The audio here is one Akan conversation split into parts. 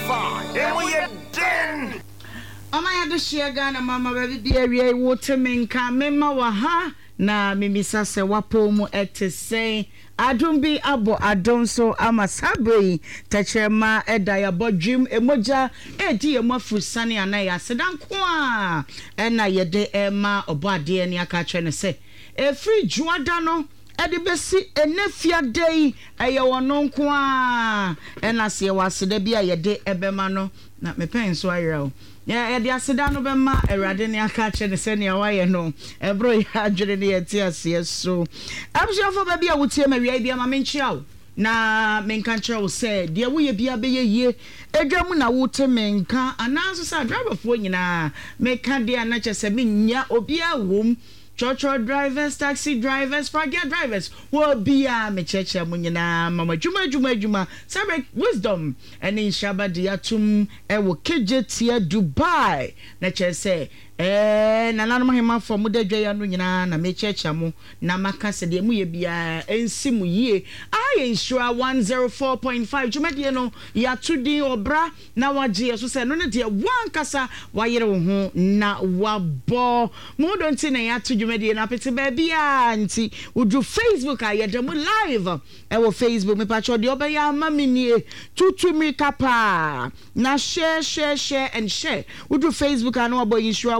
105.5. And we are done. Omaya do share Ghana mama baby dear water minka mema wa ha na mimisa se wapo mu ete say adum bi abo adon so amasabrei tachrema eda ya bodwim emoja edi emafu sane anaya sedan ko a na yede ema obade ani aka kye ne se free juada no edi besi enefia dei eye wono nko a na se waseda bi a yede ebema no na mepen so ayra ya de aseda no bema erade ne aka kye ne se ne awaye no ebro ya adwene ne yeti ase so abshafo ba bia wotie ma wi bia ma menchia na menka kire wo se de wo ye bia be ye edwamu na wote menka ananso sa driver fo nyina meka de anache se menya obia wom Chocho drivers, taxi drivers, forget drivers. Wo bia me cheche mu nyina mama juma sabe wisdom eni shaba dia tum e wo kejetia Dubai na che se nananom hema fo mu dadwa ya no nyina na me cheche mu na maka se de mu ye bia ensi mu yie aye insura 104.5 jumedie no ya tudi obra na waje so se no ne de wan kasa wayere wo ho na wabo mu don ti na ya tudi media na pete baby anti uju Facebook ayedemu live wo Facebook me pacho de obeya mamini tutu mi kapa na share and share uju Facebook anu abo insure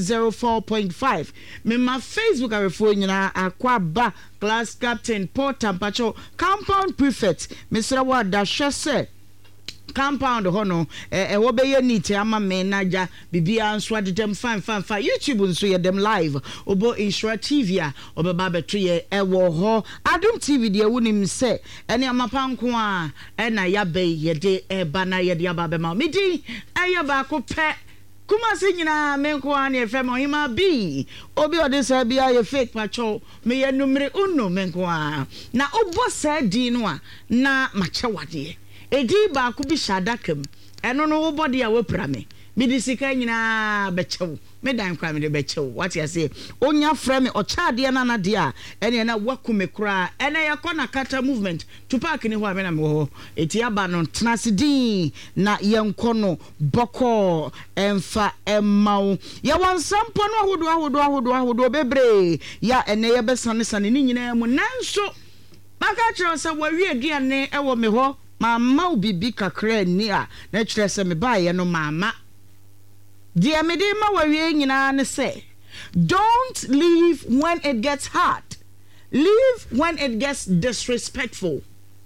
104.5 me ma Facebook arefo nyina akwaba class captain porter pacho compound prefect Mr. Wada shese compound hono wo be ye neat ama me naja bibia nso adedem fine YouTube nso ye dem live obo insure TV a obeba beto ye wo ho Adum TV de wonim se ene amapanko a na ya be ye de bana ye de aba be ma medi aye ba ko pe kuma se nyina menko an ye fem ohima bi obi ode se bia ye fake pacho me ye numere uno menko a na obo se di no a na mache wade edi ba ku bi shadakam eno no wo body a wapra me di sika nyina bechew me dan kwa me de bechew what you say onya frame o chade na na de a ene na wakume kura ene yakona kata movement to park ni ho amena me ho eti aba no tnasidin na yenkono boko emfa emaw ya wansampo no ahodo bebre ya ene ye besane ni nyina mu nanso baka kire se wawie aduane e wo me ho mama ubibi kakra ni a na kire se me baaye no mama dia me de ma wawie nyina ne say don't leave when it gets hard, leave when it gets disrespectful.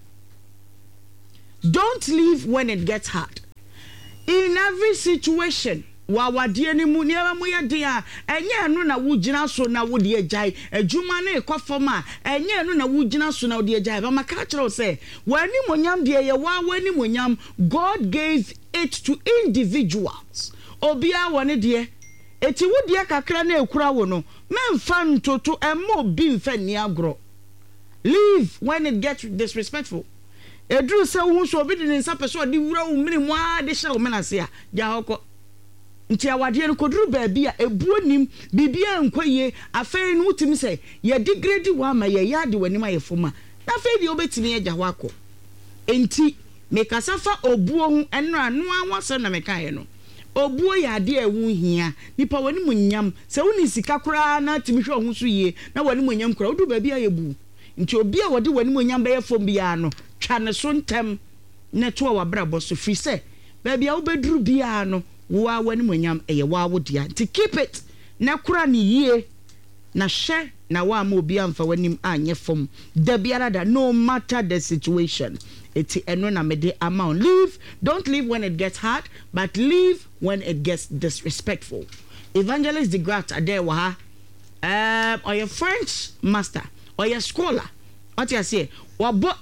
Don't leave when it gets hard. In every situation wawadie ni mu niama mu ye dia enye enu na wugina so na wo de agai adwuma na ekofoma enye enu na wugina so na wo de agai ba maka kire say wani monyam de ye wani monyam God gave it to individuals obia woni de eti wo de kakra na ekura wo no memfa ntoto emo bi mfa ni agro. Leave when it gets disrespectful. Edru se wo so obi de nsa peso de wura wo mini mu a de hye wo menase a ja hoko nti awade no koduru baabi a ebuonim bibia nkoye afei no utimi se ye degrade wa ma ye yade wanim ayefoma na afei de obetimi agya ho akọ enti mekasafa obuo hu enra no anwase na mekaye no obuo ya de ewu hia nipa wanim nyam se woni sika kura na timi hwe ho so yie na wanim nyam kura odu baabi ayebu nti obi a wode wanim nyam be yefom bia no twa ne so ntem na to wa brabo so free se baabi a obeduru bia no wa wani monyam eye wa wodia to keep it na kura ni yie na hye na wa ma obi amfa wanim anye fom da biara da no matter the situation eti eno na mede amount. Don't leave when it gets hard, but leave when it gets disrespectful. Evangelist de Grat ade wa ha or your French master or your scholar what you say wabo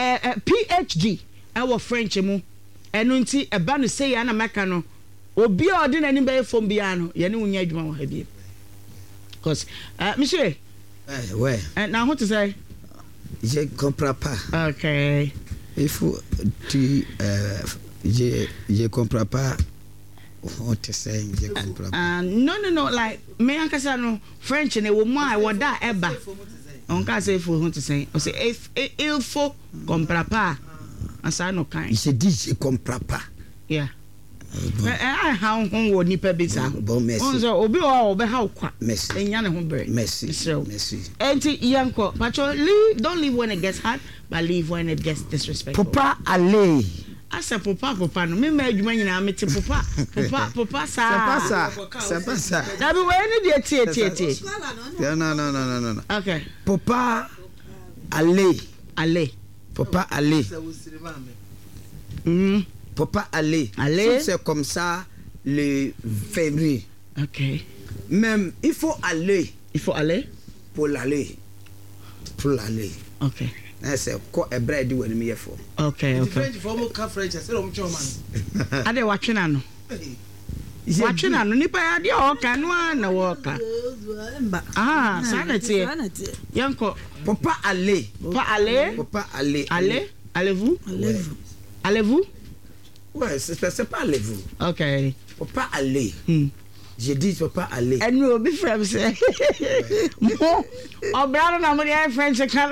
PhD our French mu eno nti eba no say ya na maka no obi a odi nani be fom bia no ye ne unya adwuma wo ha bia cause monsieur ouais na how to say je comprends pas. Okay, il faut tu je comprends pas what to say je comprends pas. No like me ankasa no French ne wo mu a wo da eba on ka say for how to say o say if il faut comprends pas asa no kind je dis je comprends pas. Yeah. how wo nipa bisa onzo obi o be how kwa enya ne ho bre merci enti yanko pacho don't leave when it gets hard but leave when it gets disrespectful. Papa Ale asa papa no me ma adwuma nyina mete papa sa na bi we ni de tie no okay Papa Ale Papa Ale Papa Ale c'est comme ça le février. OK. Même il faut aller pour l'aller. OK. C'est quoi hébreu dit wani me fo. OK. French form ka French say o mcho man. Ade watwena no. Watwena no nipa ya de o ka no na wo ka. Sanete. Yanko Papa Ale. Allez-vous? Ouais, c'est pas allez-vous. OK. Papa aller. J'ai dit papa aller. And we will be friends. Mo obra na mo dey French kan.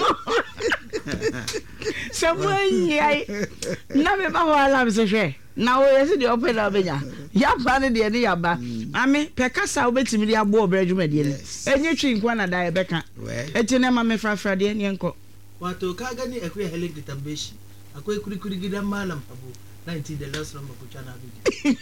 Someone na me ba wala me se na wo yesi dey open up nya. Ya ba ne dey ne ya ba. Mame pekasa obetimi dey abo obra dwuma dey ni. Enye twi nkwa na da e beka. Eti na mame frafra dey ne enko. Wato ka gani ekwe helen kitambeshi. Akwai kuri gidan malam abu 90 the last number kuchana bidi.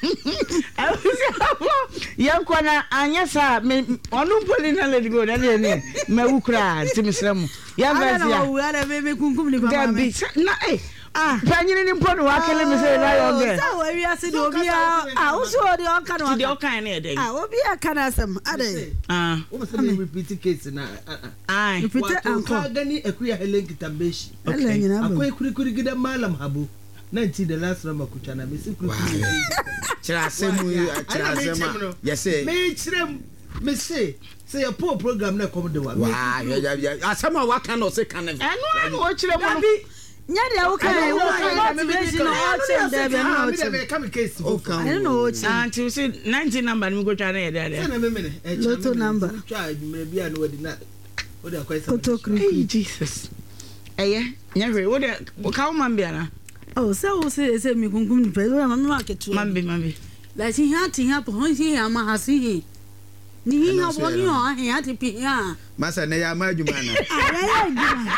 Yanko na anyasa me onu poli na let go na ne me wukra timisrem. Ya bazia. Ana me kunkum ni kwa mama. Na panyini ni mpono wakele me say na yo ge. Sa we ase de obi uso de onka no. De onka na dey. Obi aka na asem ade. O must be repeat case na. Repeat anko. Ka gani ekuya helen kitambeshi. Akwai kuri gidan malam habu 90 the last number kuchana me sikuru. Chirasemu. Yes me say your poor program na come the one. Wow, asama wa kan o se kan. Enu o chire mo. Nya de wo kan motivation o chen de be no chen. Me come case. I don't know. And you see 19 number me go try na there. Na me Lotto number. Try me bia no wadi na. Wo dey akwai Hey Jesus. Nya hwe wo dey ka wo man bia na. Oh, so say me kunkum ni pe do ma ketu. Mambi. La ti ha po hon si ha ma ha si. Ni ha bo ni o ha ti pi ha. Masa na ya ma adwuma na. Ya adwuma.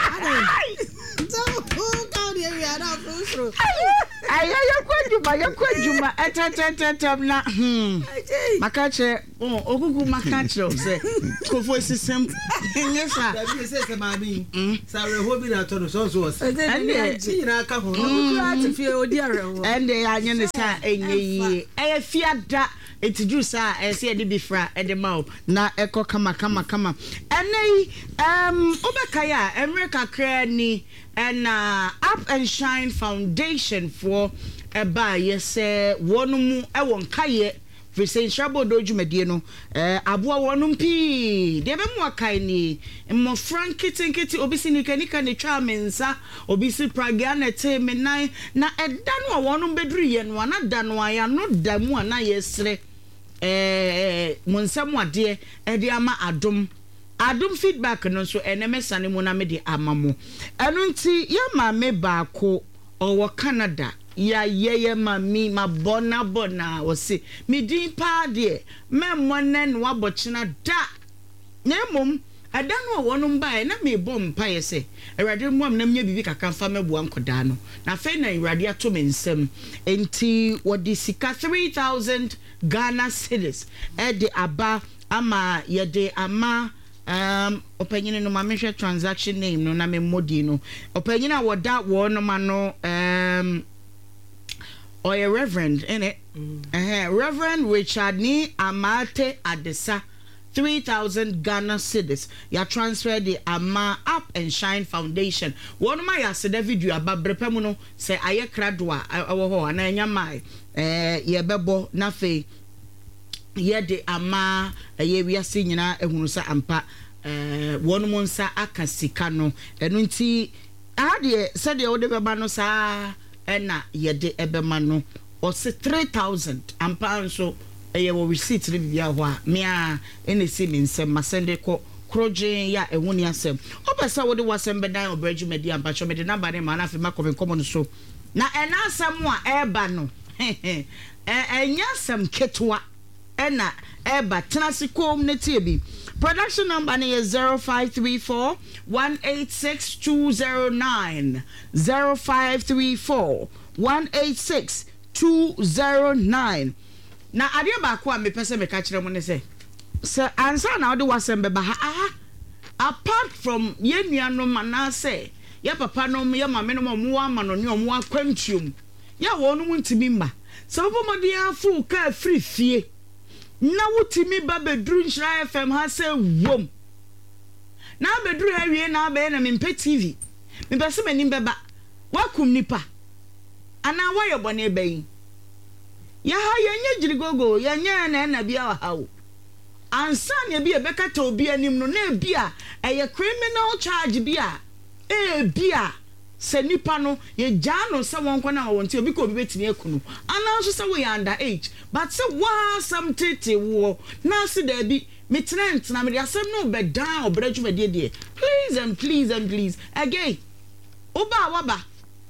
So ka di ya na frustro. Ya kwajuma etetetetem na makache okuku makache se kofo system nyesa da bi se mami sare ho bi na to no so so and na aka ho no fie odi arewo and anye ne sa enye yi fiada etiju sa ese de bifra e de maw na eko kama enei obekaya America kra ni na Up and Shine Foundation for eba yese wonumu ewon kaye Present Shabo dojumedie no aboa wonum pi de be mu akai ni mo frankiti obisi ni kanika ne twa mensa obisi pragia na te menan na eda no wonum bedru ye no na da no aya no da mu ana yesre monsam ade e de ama adom feedback no so enemesane mu na me de amamo enu nti ya ma me baako owo Canada ya ye mami mabona o se me din pa de me monen wa bochina da nemom ada no wonum bae na me bom pa ye se awrade mom na nya bibi kaka fa meboa nkoda no na fe na awrade ato me nsem enti wodi sika 3000 Ghana cedis e de aba ama ye de ama opanyine no mamehwe transaction name no na me modi no opanyine a woda wo no ma no or a reverend in it Reverend Richard Ni Amate Adesa 3,000 Ghana cedis ya transfer the Ama Up and Shine Foundation one my yaseda video ababrepam no say aye kradwa awo ho ana nya mai ye bebo na fe ye de ama ye wiase nyina ehunu sa ampa one monsa akasika no enu nti ade se de wo de beba no sa na ye de ebema no o se 3,000 ampa nso eye wo receipt ni bia ho a me a enesi mi nsem masende ko krojen ya ehuni asem obesa wo de wasem bedan obraju medi ampa cho medi number ne ma na fe makobe komo no so na ena asem a eba no enya sam ketwa ena eba tenase kom ne tie bi. Production number is 0534 186 209 0534 186 209. Na ade ba ko a me pese me ka kire mo ne se ansa na ode wasem be ba ha apart from ye nuanom manase ya papa no ya mame no mo ama no ne mo akwantuom ya wonu ntimi mma sababu mo de afu ka free fie na wutimi ba bedru nshira FM ha se wom na bedru awie na ba na mempe TV me pese manim beba wakum nipa ana waye bone bayin ya ha yenye jirigogo yenye na bia wa hawo ansa ne bia bekata obi anim no na bia eye criminal charge bia bia se nipa no ye jano se won kwana wonte obi ko obi betini ekunu ana so se we under age but se wa some tete wo na se da bi me trent na me asem no be down obreju me de please again oba waba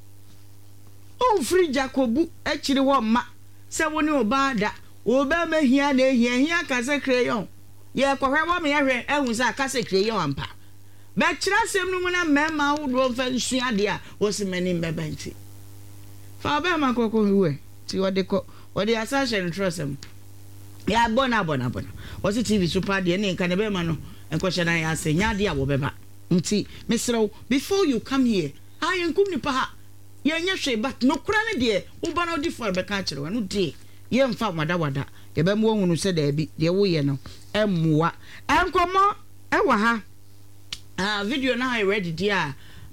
o free jacobu echiri wo ma se woni oba da oba mahia na ehia ka se crayon ye kohwe wo me yehwe ehun se aka se crayon ampa be kira sem no na mema wo do fa nsua de a wo se mani mbebanti fa ba ma kokko huwe ti wode ko wode asashe trosem ya bona wo se TV super de ne nka ne be ma no enko hye na ya se nya de a wo beba nti mesrew before you come here ayenkum ni pa ha ye nya hwe but no kura ne de wo ba no di for be ka kire wa no de ye mfa wada ye be mo hunu se da bi de wo ye no emmoa enkomo ewa ha video na I ready dia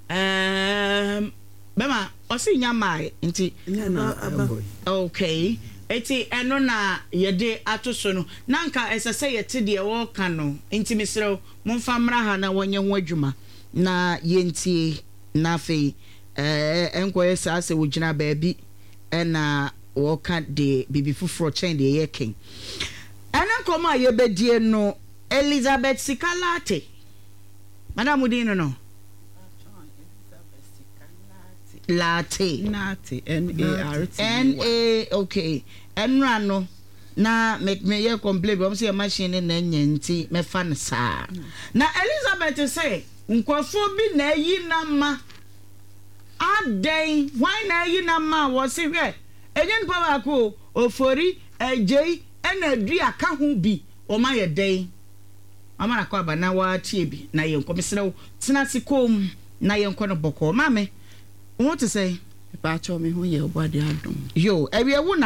bema osi nyama nti okay eti eno na yede atoso no nanka esese yete de wo ka no nti misrew momfa mra ha na wonye ho adwuma na yentie na fe enkoye sa se wogina baabi na wo ka de bibi fufuro chen de ye ken ana koma yebedie no Elizabeth Sikalate Madam Udino no Latte N-A okay enra no na me ye complain be say machine na nyanti me fa sa na Elizabeth say nkofo bi na yi na ma aden why na yi na ma wo se hwe enyen pa ba ko ofori ejei ena dua ka ho bi o ma ye den amana kwa ba na wa tie bi na ye nkomesrew tenase kom na ye nko no boko mame what to say pa cho me ho ye obade adom yo ewe wo